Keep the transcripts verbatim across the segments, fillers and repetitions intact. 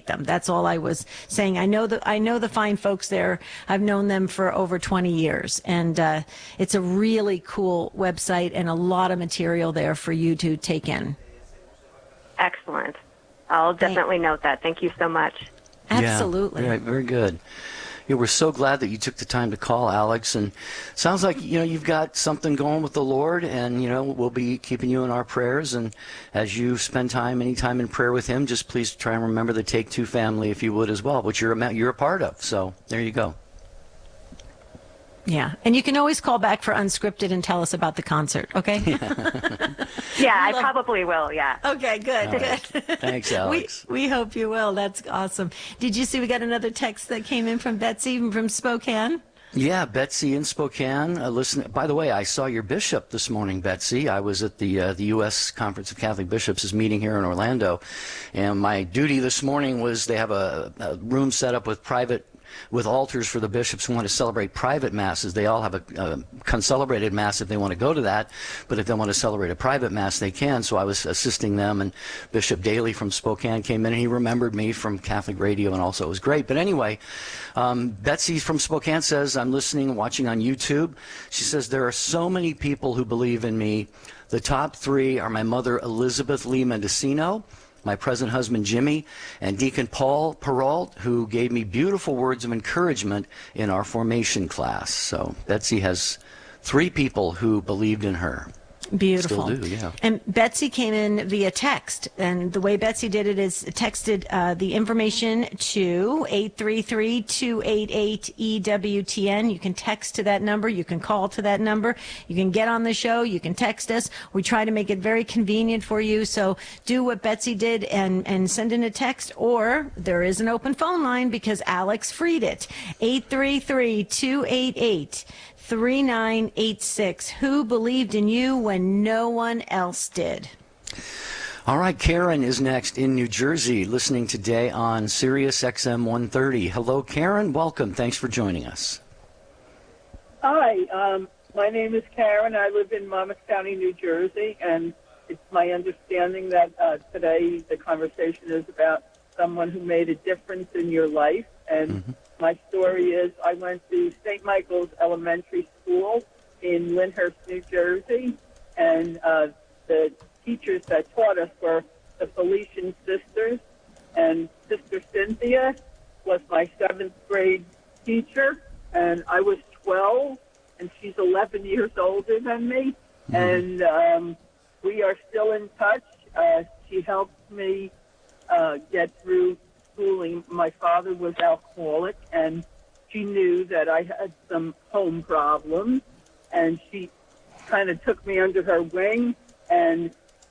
meet them. That's all I was saying. I know the I know the fine folks there. I've known them for over twenty years, and uh, it's a really cool website and a lot of material there for you to take in. Excellent. I'll definitely note that. Thank you so much. Absolutely. Yeah, very, very good. Yeah, we're so glad that you took the time to call, Alex. And sounds like, you know, you've got something going with the Lord, and, you know, we'll be keeping you in our prayers. And as you spend time, any time in prayer with him, just please try and remember the Take Two family, if you would, as well, which you're a, you're a part of. So there you go. Yeah, and you can always call back for Unscripted and tell us about the concert, okay? Yeah, I probably will, yeah. Okay, good, All good. right. Thanks, Alex. We, we hope you will. That's awesome. Did you see we got another text that came in from Betsy from Spokane? Yeah, Betsy in Spokane. Uh, listen, by the way, I saw your bishop this morning, Betsy. I was at the uh, the U S Conference of Catholic Bishops' meeting here in Orlando, and my duty this morning was they have a, a room set up with private with altars for the bishops who want to celebrate private masses. They all have a, a concelebrated mass if they want to go to that, but if they want to celebrate a private mass, they can. So I was assisting them, and Bishop Daly from Spokane came in, and he remembered me from Catholic Radio, and also it was great. But anyway, um, Betsy from Spokane says, I'm listening and watching on YouTube. She says, there are so many people who believe in me. The top three are my mother, Elizabeth Lee Mendocino, my present husband, Jimmy, and Deacon Paul Perrault, who gave me beautiful words of encouragement in our formation class. So Betsy has three people who believed in her. Beautiful. Still do, yeah. And Betsy came in via text, and the way Betsy did it is texted uh, the information to eight three three, two eight eight, E W T N. You can text to that number. You can call to that number. You can get on the show. You can text us. We try to make it very convenient for you. So do what Betsy did and, and send in a text, or there is an open phone line because Alex freed it. eight three three, two eight eight, three nine eight six. Who believed in you when no one else did? All right, Karen is next in New Jersey, listening today on Sirius X M one thirty. Hello, Karen. Welcome. Thanks for joining us. Hi, um, my name is Karen. I live in Monmouth County, New Jersey, and it's my understanding that uh, today the conversation is about someone who made a difference in your life. And mm-hmm. my story is I went to Saint Michael's Elementary School in Lyndhurst, New Jersey, and uh, the teachers that taught us were the Felician sisters, and Sister Cynthia was my seventh grade teacher, and I was twelve, and she's eleven years older than me, mm-hmm. and um, we are still in touch. Uh, she helped me uh, get through schooling. My father was alcoholic, and she knew that I had some home problems, and she kind of took me under her wing. And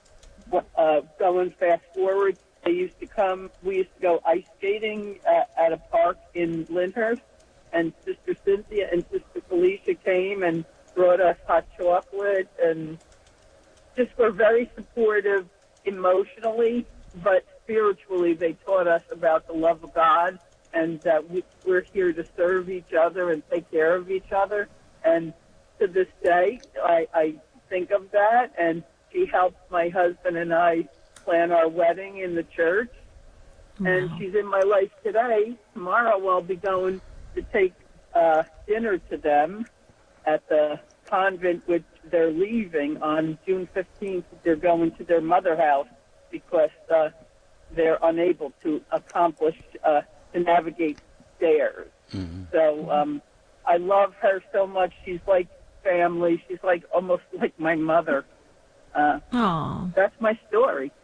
uh, going fast forward, they used to come, we used to go ice skating at, at a park in Lyndhurst, and Sister Cynthia and Sister Felicia came and brought us hot chocolate, and just were very supportive emotionally, but spiritually, they taught us about the love of God and that we, we're here to serve each other and take care of each other. And to this day, I, I think of that. And she helped my husband and I plan our wedding in the church. Wow. And she's in my life today. Tomorrow, I'll be going to take uh, dinner to them at the convent, which they're leaving on June fifteenth. They're going to their mother house because uh, they're unable to accomplish, uh, to navigate stairs. Mm-hmm. So um, I love her so much. She's like family. She's like almost like my mother. Uh, Aww. That's my story.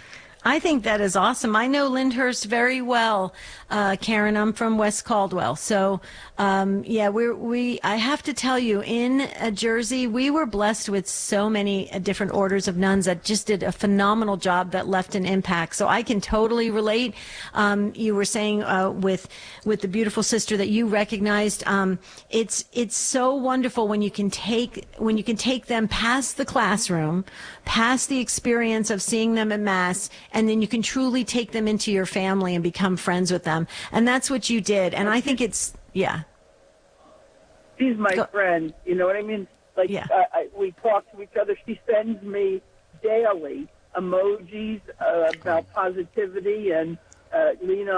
I think that is awesome. I know Lyndhurst very well, uh, Karen. I'm from West Caldwell. So, um, yeah, we're, we, I have to tell you, in uh, Jersey, we were blessed with so many uh, different orders of nuns that just did a phenomenal job that left an impact. So I can totally relate. Um, you were saying, uh, with, with the beautiful sister that you recognized, um, it's, it's so wonderful when you can take, when you can take them past the classroom, past the experience of seeing them at Mass, and then you can truly take them into your family and become friends with them. And that's what you did. And I think it's, yeah. She's my Go. friend. You know what I mean? Like, yeah. uh, I, we talk to each other. She sends me daily emojis uh, about positivity and uh, lean on